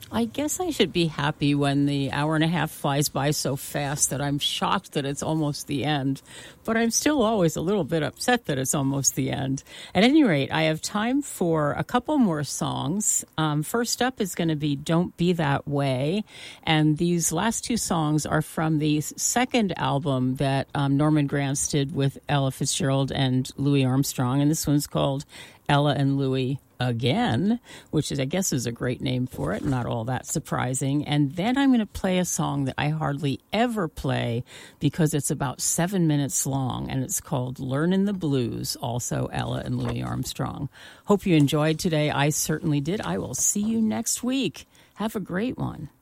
I guess I should be happy when the hour and a half flies by so fast that I'm shocked that it's almost the end. But I'm still always a little bit upset that it's almost the end. At any rate, I have time for a couple more songs. First up is going to be Don't Be That Way. And these last two songs are from the second album that Norman Granz did with Ella Fitzgerald and Louis Armstrong. And this one's called Ella and Louis Again, which is, I guess, is a great name for it. Not all that surprising. And then I'm going to play a song that I hardly ever play because it's about 7 minutes long, and it's called Learnin' the Blues, also Ella and Louis Armstrong. Hope you enjoyed today. I certainly did. I will see you next week. Have a great one.